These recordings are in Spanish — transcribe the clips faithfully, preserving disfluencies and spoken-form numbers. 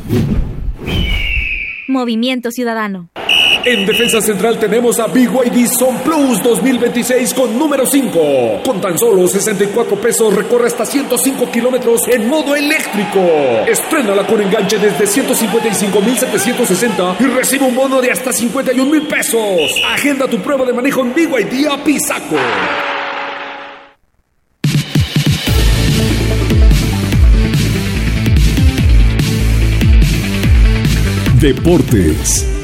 Movimiento Ciudadano. En Defensa Central tenemos a B Y D Son Plus dos mil veintiséis con número cinco. Con tan solo sesenta y cuatro pesos recorre hasta ciento cinco kilómetros en modo eléctrico. Estrénala con enganche desde ciento cincuenta y cinco mil setecientos sesenta y recibe un bono de hasta cincuenta y un mil pesos. Agenda tu prueba de manejo en B Y D a Pisaco. Deportes.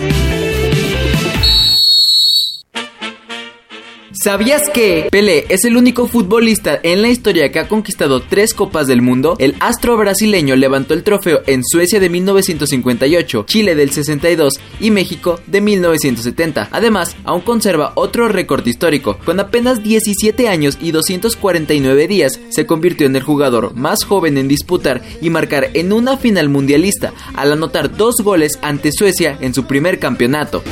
¿Sabías que Pelé es el único futbolista en la historia que ha conquistado tres Copas del Mundo? El astro brasileño levantó el trofeo en Suecia de mil novecientos cincuenta y ocho, Chile del sesenta y dos y México de mil novecientos setenta. Además, aún conserva otro récord histórico. Con apenas diecisiete años y doscientos cuarenta y nueve días, se convirtió en el jugador más joven en disputar y marcar en una final mundialista, al anotar dos goles ante Suecia en su primer campeonato.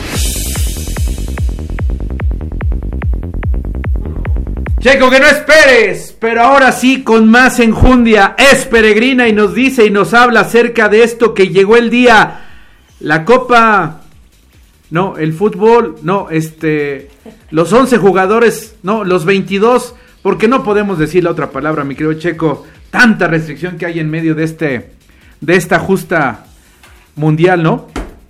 Checo, que no esperes, pero ahora sí con más enjundia es Peregrina y nos dice y nos habla acerca de esto que llegó el día, la Copa, no, el fútbol, no, este, los once jugadores, no, los veintidós, porque no podemos decir la otra palabra, mi querido Checo, tanta restricción que hay en medio de este, de esta justa mundial, ¿no?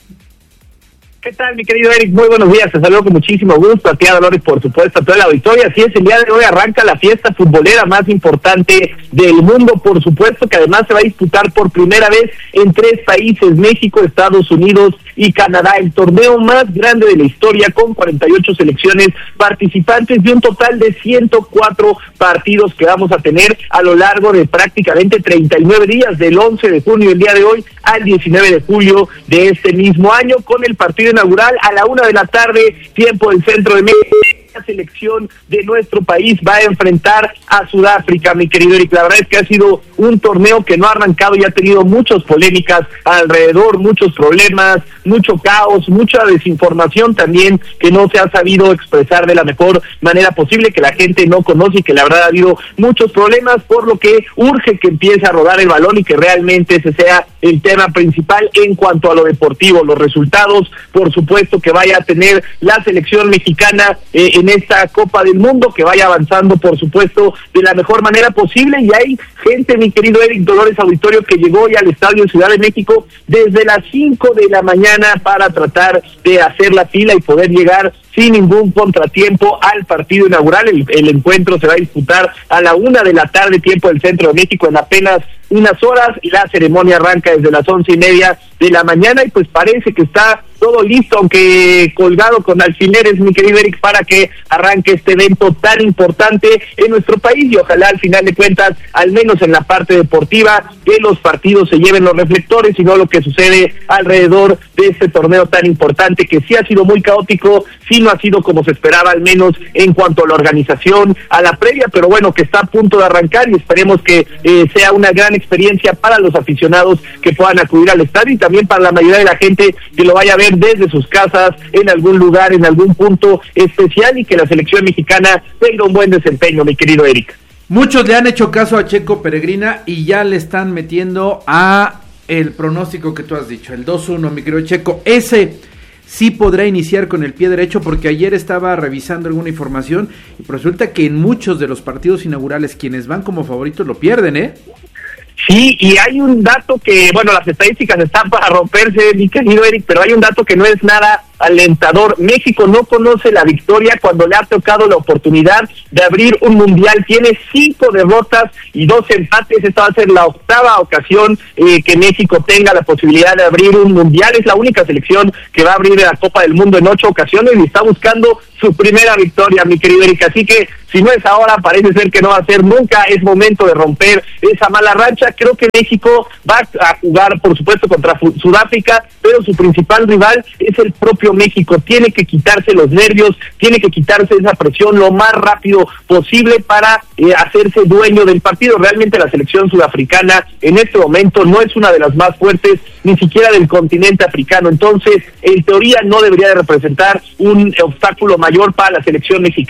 ¿Qué tal, mi querido Eric? Muy buenos días, te saludo con muchísimo gusto a ti, a Dolores, por supuesto, a toda la auditoría. Así es, el día de hoy arranca la fiesta futbolera más importante del mundo, por supuesto, que además se va a disputar por primera vez en tres países, México, Estados Unidos y Canadá, el torneo más grande de la historia, con cuarenta y ocho selecciones participantes de un total de ciento cuatro partidos que vamos a tener a lo largo de prácticamente treinta y nueve días, del once de junio, el día de hoy, al diecinueve de julio de este mismo año, con el partido inaugural a la una de la tarde, tiempo del centro de México. La selección de nuestro país va a enfrentar a Sudáfrica, mi querido Eric. La verdad es que ha sido un torneo que no ha arrancado y ha tenido muchas polémicas alrededor, muchos problemas, mucho caos, mucha desinformación también que no se ha sabido expresar de la mejor manera posible, que la gente no conoce y que la verdad ha habido muchos problemas, por lo que urge que empiece a rodar el balón y que realmente ese sea el tema principal en cuanto a lo deportivo, los resultados, por supuesto, que vaya a tener la selección mexicana eh, en esta Copa del Mundo, que vaya avanzando, por supuesto, de la mejor manera posible. Y hay gente, mi querido Eric, Dolores, auditorio, que llegó ya al Estadio Ciudad de México desde las cinco de la mañana para tratar de hacer la fila y poder llegar sin ningún contratiempo al partido inaugural. El, el encuentro se va a disputar a la una de la tarde, tiempo del centro de México, en apenas unas horas, y la ceremonia arranca desde las once y media de la mañana, y pues parece que está todo listo, aunque colgado con alfileres, mi querido Eric, para que arranque este evento tan importante en nuestro país, y ojalá al final de cuentas, al menos en la parte deportiva, que los partidos se lleven los reflectores y no lo que sucede alrededor de este torneo tan importante, que sí ha sido muy caótico, sí no ha sido como se esperaba, al menos en cuanto a la organización, a la previa, pero bueno, que está a punto de arrancar, y esperemos que eh, sea una gran experiencia para los aficionados que puedan acudir al estadio, y también para la mayoría de la gente que lo vaya a ver desde sus casas, en algún lugar, en algún punto especial, y que la selección mexicana tenga un buen desempeño, mi querido Eric. Muchos le han hecho caso a Checo Peregrina y ya le están metiendo a el pronóstico que tú has dicho, el dos uno, mi querido Checo. Ese sí podrá iniciar con el pie derecho, porque ayer estaba revisando alguna información y resulta que en muchos de los partidos inaugurales quienes van como favoritos lo pierden, ¿eh? Sí, y hay un dato que, bueno, las estadísticas están para romperse, mi querido Eric, pero hay un dato que no es nada alentador. México no conoce la victoria cuando le ha tocado la oportunidad de abrir un mundial. Tiene cinco derrotas y dos empates. Esta va a ser la octava ocasión eh, que México tenga la posibilidad de abrir un mundial. Es la única selección que va a abrir la Copa del Mundo en ocho ocasiones y está buscando su primera victoria, mi querido Eric. Así que si no es ahora, parece ser que no va a ser nunca. Es momento de romper esa mala racha. Creo que México va a jugar, por supuesto, contra Sudáfrica, pero su principal rival es el propio México. Tiene que quitarse los nervios, tiene que quitarse esa presión lo más rápido posible para eh, hacerse dueño del partido. Realmente la selección sudafricana en este momento no es una de las más fuertes, ni siquiera del continente africano. Entonces, en teoría no debería de representar un obstáculo mayor para la selección mexicana.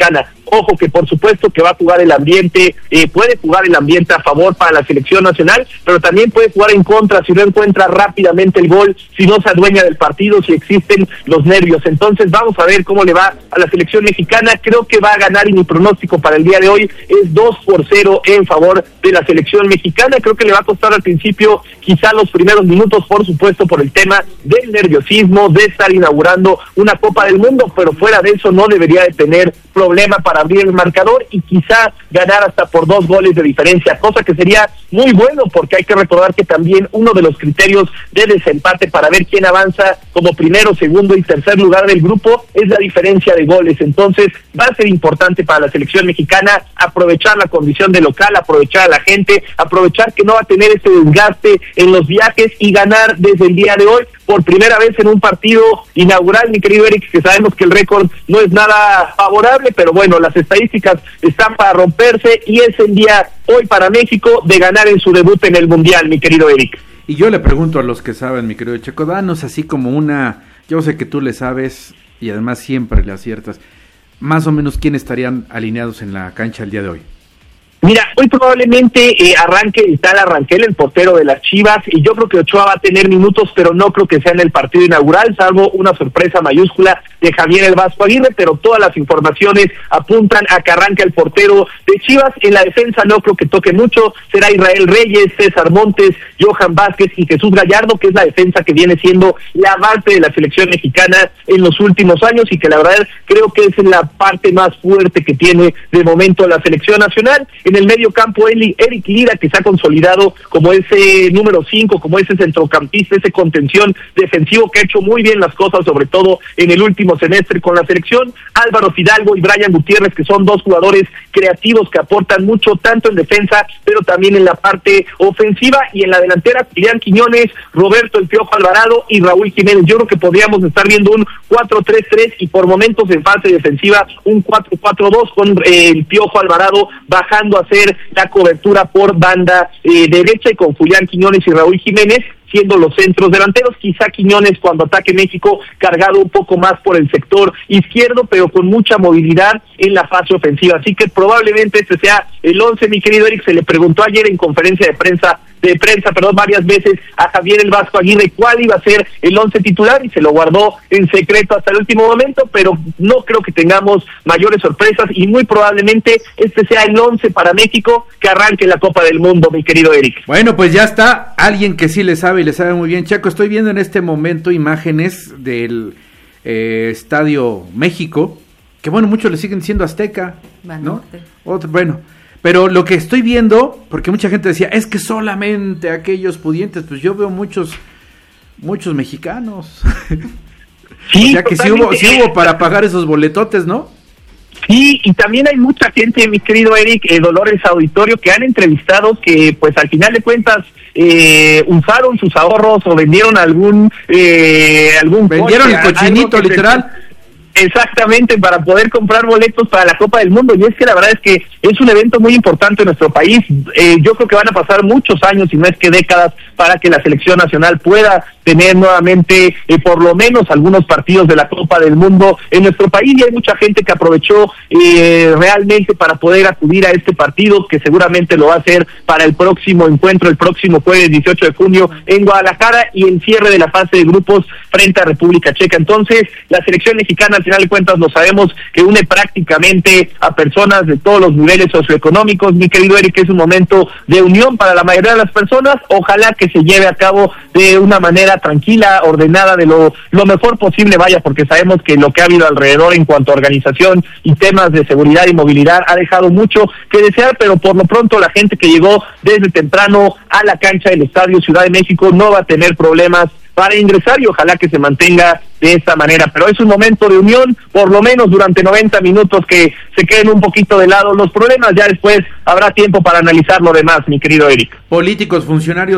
Ojo que por supuesto que va a jugar el ambiente, eh, puede jugar el ambiente a favor para la selección nacional, pero también puede jugar en contra si no encuentra rápidamente el gol, si no se adueña del partido, si existen los nervios. Entonces vamos a ver cómo le va a la selección mexicana. Creo que va a ganar, y mi pronóstico para el día de hoy es dos por cero en favor de la selección mexicana. Creo que le va a costar al principio quizá los primeros minutos, por supuesto por el tema del nerviosismo, de estar inaugurando una Copa del Mundo, pero fuera de eso no debería de tener problema para abrir el marcador y quizá ganar hasta por dos goles de diferencia, cosa que sería muy bueno, porque hay que recordar que también uno de los criterios de desempate para ver quién avanza como primero, segundo y tercer lugar del grupo es la diferencia de goles. Entonces va a ser importante para la selección mexicana aprovechar la condición de local, aprovechar a la gente, aprovechar que no va a tener ese desgaste en los viajes y ganar desde el día de hoy por primera vez en un partido inaugural, mi querido Eric, que sabemos que el récord no es nada favorable, pero bueno, las estadísticas están para romperse y es el día hoy para México de ganar en su debut en el Mundial, mi querido Eric. Y yo le pregunto a los que saben, mi querido Checo, danos así como una, yo sé que tú le sabes y además siempre le aciertas, más o menos quién estarían alineados en la cancha el día de hoy. Mira, hoy probablemente eh, arranque y tal Arranquel, el portero de las Chivas, y yo creo que Ochoa va a tener minutos, pero no creo que sea en el partido inaugural, salvo una sorpresa mayúscula de Javier El Vasco Aguirre, pero todas las informaciones apuntan a que arranque el portero de Chivas. En la defensa no creo que toque mucho, será Israel Reyes, César Montes, Johan Vázquez y Jesús Gallardo, que es la defensa que viene siendo la base de la selección mexicana en los últimos años y que la verdad creo que es la parte más fuerte que tiene de momento la selección nacional. En el medio campo, Eric Lira, que se ha consolidado como ese número cinco, como ese centrocampista, ese contención defensivo que ha hecho muy bien las cosas, sobre todo en el último semestre con la selección. Álvaro Fidalgo y Brian Gutiérrez, que son dos jugadores creativos que aportan mucho, tanto en defensa, pero también en la parte ofensiva. Y en la delantera, Julián Quiñones, Roberto El Piojo Alvarado y Raúl Jiménez. Yo creo que podríamos estar viendo un cuatro tres tres y por momentos en fase defensiva un cuatro cuatro dos con eh, El Piojo Alvarado bajando a hacer la cobertura por banda eh, derecha y con Julián Quiñones y Raúl Jiménez siendo los centros delanteros, quizá Quiñones cuando ataque México cargado un poco más por el sector izquierdo, pero con mucha movilidad en la fase ofensiva, así que probablemente este sea el once, mi querido Eric. Se le preguntó ayer en conferencia de prensa de prensa, perdón, varias veces a Javier El Vasco Aguirre cuál iba a ser el once titular y se lo guardó en secreto hasta el último momento, pero no creo que tengamos mayores sorpresas y muy probablemente este sea el once para México que arranque la Copa del Mundo, mi querido Eric. Bueno, pues ya está alguien que sí le sabe y le sabe muy bien. Chaco, estoy viendo en este momento imágenes del eh, Estadio México, que bueno, muchos le siguen siendo Azteca, ¿no? Otro, bueno, pero lo que estoy viendo, porque mucha gente decía, es que solamente aquellos pudientes, pues yo veo muchos, muchos mexicanos. Sí, o sea que sí hubo, sí hubo para pagar esos boletotes, ¿no? Sí, y también hay mucha gente, mi querido Eric, eh, Dolores Auditorio, que han entrevistado que pues al final de cuentas eh, usaron sus ahorros o vendieron algún eh, algún vendieron coche, el cochinito literal. Se... Exactamente, para poder comprar boletos para la Copa del Mundo, y es que la verdad es que es un evento muy importante en nuestro país. Eh, yo creo que van a pasar muchos años, si no es que décadas, para que la selección nacional pueda tener nuevamente eh, por lo menos algunos partidos de la Copa del Mundo en nuestro país, y hay mucha gente que aprovechó eh, realmente para poder acudir a este partido, que seguramente lo va a hacer para el próximo encuentro, el próximo jueves dieciocho de junio en Guadalajara, y el cierre de la fase de grupos frente a República Checa. Entonces, la selección mexicana, al final de cuentas, lo sabemos que une prácticamente a personas de todos los niveles socioeconómicos, mi querido Eric, es un momento de unión para la mayoría de las personas. Ojalá que se lleve a cabo de una manera tranquila, ordenada, de lo, lo mejor posible, vaya, porque sabemos que lo que ha habido alrededor en cuanto a organización y temas de seguridad y movilidad ha dejado mucho que desear, pero por lo pronto la gente que llegó desde temprano a la cancha del Estadio Ciudad de México no va a tener problemas para ingresar, y ojalá que se mantenga de esta manera, pero es un momento de unión, por lo menos durante noventa minutos, que se queden un poquito de lado los problemas, ya después habrá tiempo para analizar lo demás, mi querido Eric. Políticos, funcionarios